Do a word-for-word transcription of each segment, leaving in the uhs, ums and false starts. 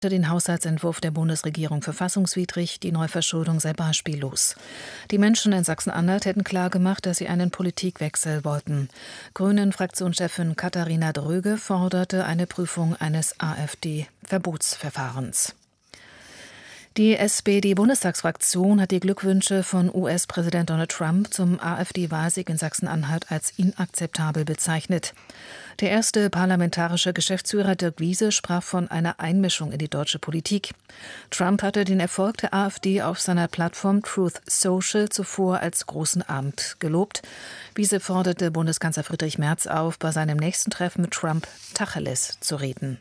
Den Haushaltsentwurf der Bundesregierung verfassungswidrig, die Neuverschuldung sei beispiellos. Die Menschen in Sachsen-Anhalt hätten klargemacht, dass sie einen Politikwechsel wollten. Grünen-Fraktionschefin Katharina Dröge forderte eine Prüfung eines AfD-Verbotsverfahrens. Die S P D-Bundestagsfraktion hat die Glückwünsche von U S-Präsident Donald Trump zum AfD-Wahlsieg in Sachsen-Anhalt als inakzeptabel bezeichnet. Der erste parlamentarische Geschäftsführer Dirk Wiese sprach von einer Einmischung in die deutsche Politik. Trump hatte den Erfolg der AfD auf seiner Plattform Truth Social zuvor als großen Abend gelobt. Wiese forderte Bundeskanzler Friedrich Merz auf, bei seinem nächsten Treffen mit Trump Tacheles zu reden.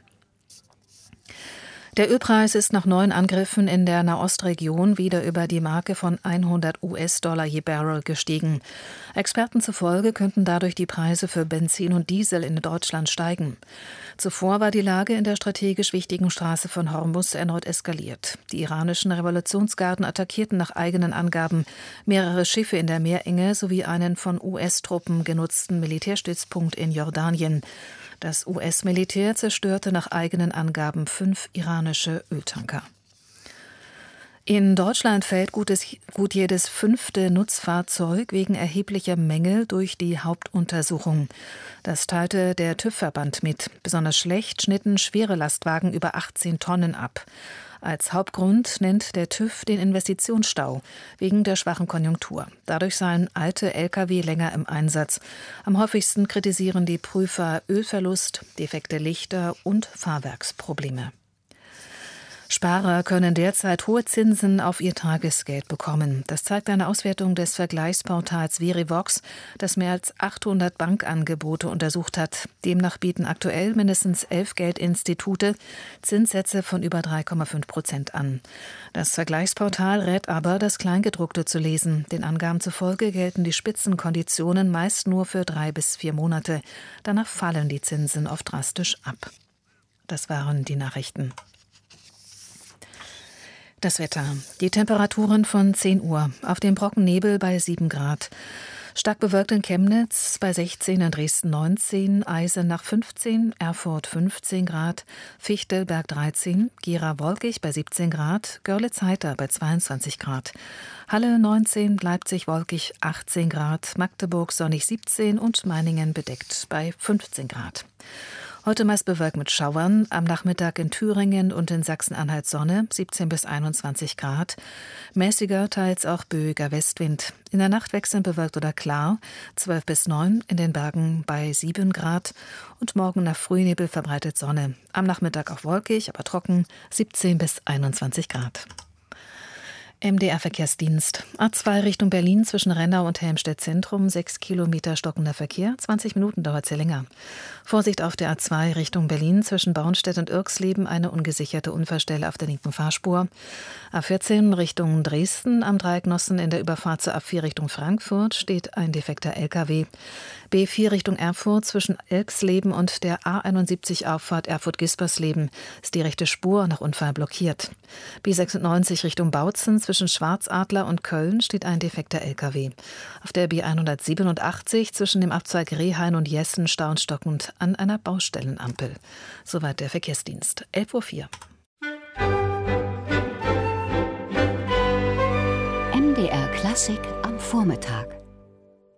Der Ölpreis ist nach neuen Angriffen in der Nahostregion wieder über die Marke von hundert US-Dollar je Barrel gestiegen. Experten zufolge könnten dadurch die Preise für Benzin und Diesel in Deutschland steigen. Zuvor war die Lage in der strategisch wichtigen Straße von Hormuz erneut eskaliert. Die iranischen Revolutionsgarden attackierten nach eigenen Angaben mehrere Schiffe in der Meerenge sowie einen von U S-Truppen genutzten Militärstützpunkt in Jordanien. Das U S-Militär zerstörte nach eigenen Angaben fünf iranische Öltanker. In Deutschland fällt gutes, gut jedes fünfte Nutzfahrzeug wegen erheblicher Mängel durch die Hauptuntersuchung. Das teilte der TÜV-Verband mit. Besonders schlecht schnitten schwere Lastwagen über achtzehn Tonnen ab. Als Hauptgrund nennt der TÜV den Investitionsstau wegen der schwachen Konjunktur. Dadurch seien alte L K W länger im Einsatz. Am häufigsten kritisieren die Prüfer Ölverlust, defekte Lichter und Fahrwerksprobleme. Sparer können derzeit hohe Zinsen auf ihr Tagesgeld bekommen. Das zeigt eine Auswertung des Vergleichsportals Verivox, das mehr als achthundert Bankangebote untersucht hat. Demnach bieten aktuell mindestens elf Geldinstitute Zinssätze von über drei Komma fünf Prozent an. Das Vergleichsportal rät aber, das Kleingedruckte zu lesen. Den Angaben zufolge gelten die Spitzenkonditionen meist nur für drei bis vier Monate. Danach fallen die Zinsen oft drastisch ab. Das waren die Nachrichten. Das Wetter. Die Temperaturen von zehn Uhr. Auf dem Brockennebel bei sieben Grad. Stark bewölkt in Chemnitz bei sechzehn, in Dresden neunzehn, Eisenach fünfzehn, Erfurt fünfzehn Grad, Fichtelberg dreizehn, Gera wolkig bei siebzehn Grad, Görlitz heiter bei zweiundzwanzig Grad, Halle neunzehn, Leipzig wolkig achtzehn Grad, Magdeburg sonnig siebzehn und Meiningen bedeckt bei fünfzehn Grad. Heute meist bewölkt mit Schauern, am Nachmittag in Thüringen und in Sachsen-Anhalt Sonne, siebzehn bis einundzwanzig Grad. Mäßiger, teils auch böiger Westwind. In der Nacht wechselnd bewölkt oder klar, zwölf bis neun, in den Bergen bei sieben Grad. Und morgen nach Frühnebel verbreitet Sonne. Am Nachmittag auch wolkig, aber trocken, siebzehn bis einundzwanzig Grad. M D R-Verkehrsdienst. A zwei Richtung Berlin zwischen Rennau und Helmstedt Zentrum. Sechs Kilometer stockender Verkehr. zwanzig Minuten dauert es länger. Vorsicht auf der A zwei Richtung Berlin zwischen Bornstedt und Irxleben. Eine ungesicherte Unfallstelle auf der linken Fahrspur. A vierzehn Richtung Dresden. Am Dreieck Nossen in der Überfahrt zur A vier Richtung Frankfurt steht ein defekter L K W. B vier Richtung Erfurt zwischen Irxleben und der A einundsiebzig Auffahrt Erfurt-Gispersleben ist die rechte Spur nach Unfall blockiert. B sechsundneunzig Richtung Bautzen zwischen Schwarzadler und Köln steht ein defekter L K W. Auf der B hundertsiebenundachtzig zwischen dem Abzweig Rehhain und Jessen staut stockend an einer Baustellenampel. Soweit der Verkehrsdienst. elf Uhr vier. M D R Klassik am Vormittag.